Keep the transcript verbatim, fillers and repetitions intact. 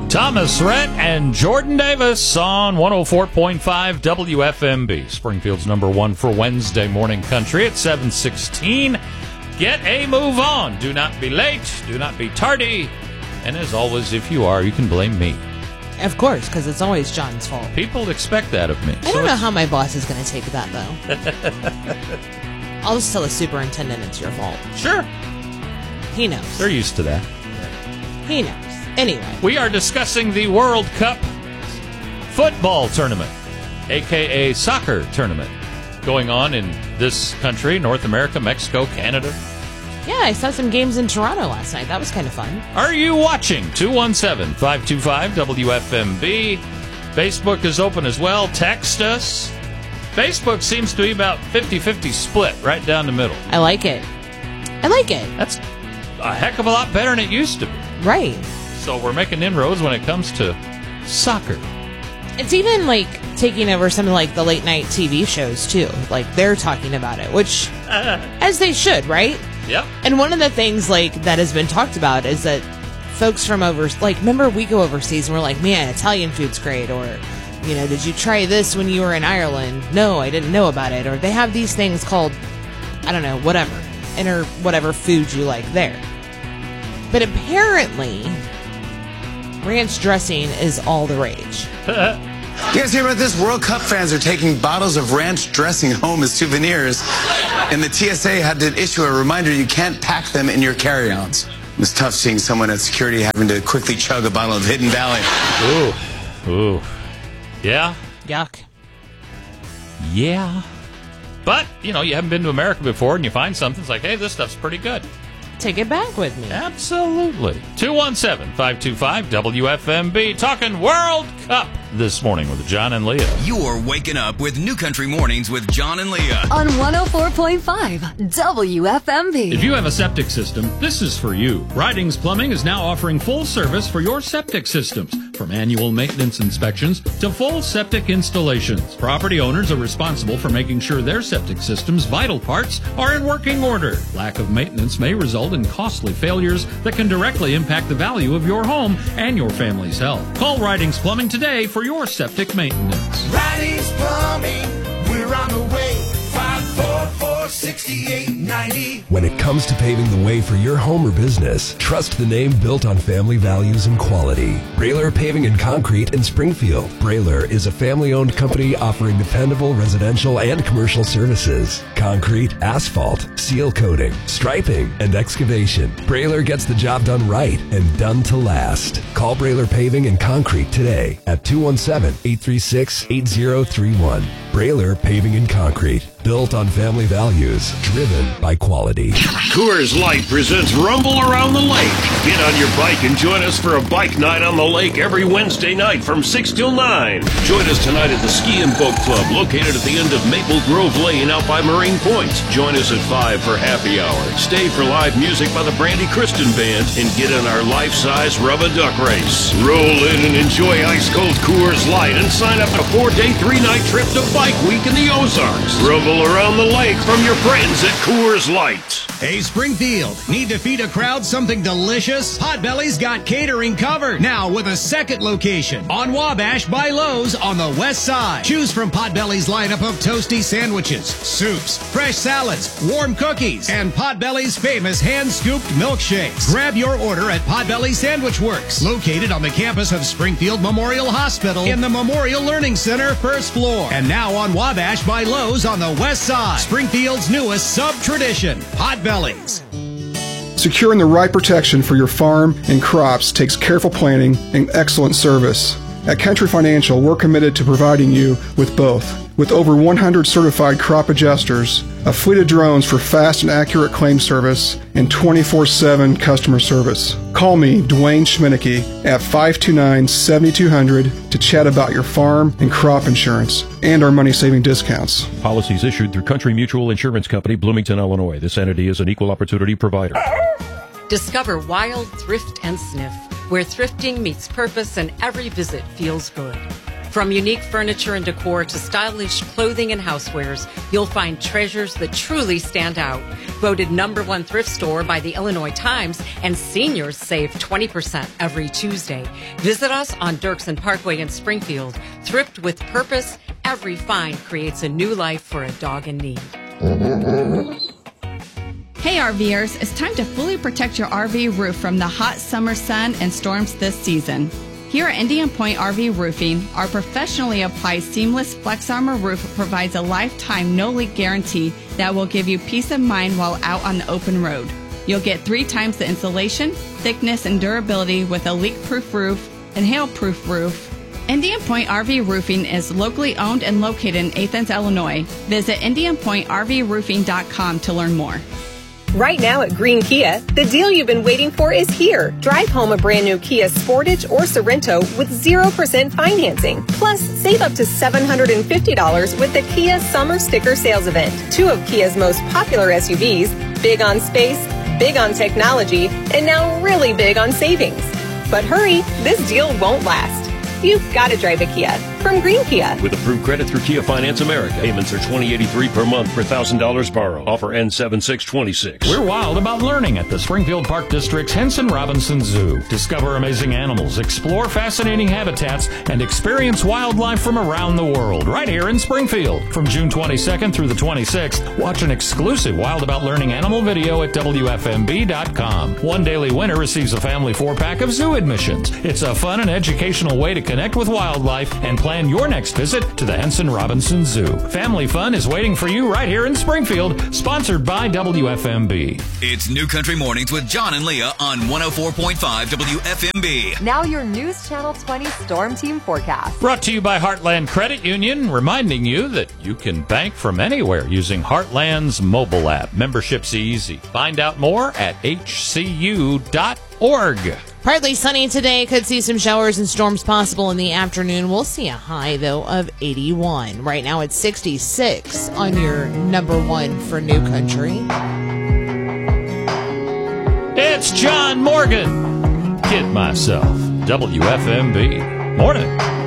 Thomas Rhett and Jordan Davis on one oh four point five W F M B, Springfield's number one for Wednesday morning country at seven sixteen. Get a move on. Do not be late. Do not be tardy. And as always, if you are, you can blame me. Of course, because it's always John's fault. People expect that of me. I don't so know how my boss is going to take that, though. I'll just tell the superintendent it's your fault. Sure. He knows. They're used to that. He knows. Anyway. We are discussing the World Cup football tournament, a k a soccer tournament, going on in this country, North America, Mexico, Canada. Yeah, I saw some games in Toronto last night. That was kind of fun. Are you watching? two one seven, five two five, W F M B. Facebook is open as well. Text us. Facebook seems to be about fifty-fifty split, right down the middle. I like it. I like it. That's a heck of a lot better than it used to be. Right. So we're making inroads when it comes to soccer. It's even like taking over some of like the late night T V shows too. Like they're talking about it, which uh, as they should, right? Yep. And one of the things like that has been talked about is that folks from over like remember we go overseas and we're like, man, Italian food's great, or you know, did you try this when you were in Ireland? No, I didn't know about it. Or they have these things called I don't know, whatever, enter whatever food you like there. But apparently, ranch dressing is all the rage. You guys hear about this? World Cup fans are taking bottles of ranch dressing home as souvenirs, and the T S A had to issue a reminder you can't pack them in your carry-ons. It was tough seeing someone at security having to quickly chug a bottle of Hidden Valley. Ooh. Ooh. Yeah? Yuck. Yeah. But, you know, you haven't been to America before, and you find something, it's like, hey, this stuff's pretty good. Take it back with me. Absolutely. two one seven, five two five, W F M B, talking World Cup this morning with John and Leah. You're waking up with New Country Mornings with John and Leah on one oh four point five W F M B. If you have a septic system, this is for you. Ridings Plumbing is now offering full service for your septic systems, from annual maintenance inspections to full septic installations. Property owners are responsible for making sure their septic system's vital parts are in working order. Lack of maintenance may result in costly failures that can directly impact the value of your home and your family's health. Call Ridings Plumbing today for your septic maintenance. Ridings Plumbing, we're on the way. five four four, six eight nine zero. When it comes to paving the way for your home or business, trust the name built on family values and quality. Brailer Paving and Concrete in Springfield. Brailer is a family-owned company offering dependable residential and commercial services. Concrete, asphalt, seal coating, striping, and excavation. Brailer gets the job done right and done to last. Call Brailer Paving and Concrete today at two one seven, eight three six, eight zero three one. Brailer Paving and Concrete. Built on family values, driven by quality. Coors Light presents Rumble Around the Lake. Get on your bike and join us for a bike night on the lake every Wednesday night from six till nine. Join us tonight at the Ski and Boat Club, located at the end of Maple Grove Lane out by Marine Point. Join us at five for happy hour. Stay for live music by the Brandy Kristen Band and get in our life-size rub-a-duck race. Roll in and enjoy ice-cold Coors Light and sign up for a four-day, three-night trip to Bike Week in the Ozarks. Rumble around the lake from your friends at Coors Light. Hey, Springfield, need to feed a crowd something delicious? Potbelly's got catering covered. Now with a second location on Wabash by Lowe's on the west side. Choose from Potbelly's lineup of toasty sandwiches, soups, fresh salads, warm cookies, and Potbelly's famous hand-scooped milkshakes. Grab your order at Potbelly Sandwich Works, located on the campus of Springfield Memorial Hospital in the Memorial Learning Center, first floor. And now on Wabash by Lowe's on the west side. Springfield's newest sub-tradition, Potbelly's. Securing the right protection for your farm and crops takes careful planning and excellent service. At Country Financial, we're committed to providing you with both. With over one hundred certified crop adjusters, a fleet of drones for fast and accurate claim service, and twenty-four seven customer service. Call me, Dwayne Schminicki, at five two nine, seven two zero zero to chat about your farm and crop insurance and our money-saving discounts. Policies issued through Country Mutual Insurance Company, Bloomington, Illinois. This entity is an equal opportunity provider. Discover Wild Thrift and Sniff, where thrifting meets purpose and every visit feels good. From unique furniture and decor to stylish clothing and housewares, you'll find treasures that truly stand out. Voted number one thrift store by the Illinois Times, and seniors save twenty percent every Tuesday. Visit us on Dirksen Parkway in Springfield. Thrift with purpose. Every find creates a new life for a dog in need. Hey RVers, it's time to fully protect your R V roof from the hot summer sun and storms this season. Here at Indian Point R V Roofing, our professionally applied seamless Flex Armor roof provides a lifetime no-leak guarantee that will give you peace of mind while out on the open road. You'll get three times the insulation, thickness, and durability with a leak-proof roof and hail-proof roof. Indian Point R V Roofing is locally owned and located in Athens, Illinois. Visit indian point r v roofing dot com to learn more. Right now at Green Kia, the deal you've been waiting for is here. Drive home a brand new Kia Sportage or Sorento with zero percent financing. Plus, save up to seven hundred fifty dollars with the Kia Summer Sticker Sales Event. Two of Kia's most popular S U Vs, big on space, big on technology, and now really big on savings. But hurry, this deal won't last. You've got to drive a Kia from Green Kia. With approved credit through Kia Finance America. Payments are twenty eighty-three per month per one thousand dollars borrow. Offer ends seven six twenty-six. We're wild about learning at the Springfield Park District's Henson Robinson Zoo. Discover amazing animals, explore fascinating habitats, and experience wildlife from around the world right here in Springfield. From June twenty-second through the twenty-sixth, watch an exclusive Wild About Learning animal video at W F M B dot com. One daily winner receives a family four-pack of zoo admissions. It's a fun and educational way to connect with wildlife and plan your next visit to the Henson Robinson Zoo. Family fun is waiting for you right here in Springfield, sponsored by W F M B. It's New Country Mornings with John and Leah on one oh four point five W F M B. Now your News Channel twenty Storm Team forecast. Brought to you by Heartland Credit Union, reminding you that you can bank from anywhere using Heartland's mobile app. Membership's easy. Find out more at h c u dot org. Partly sunny today. Could see some showers and storms possible in the afternoon. We'll see a high, though, of eighty-one. Right now it's sixty-six on your number one for New Country. It's John Morgan. Kid myself. W F M B. Morning.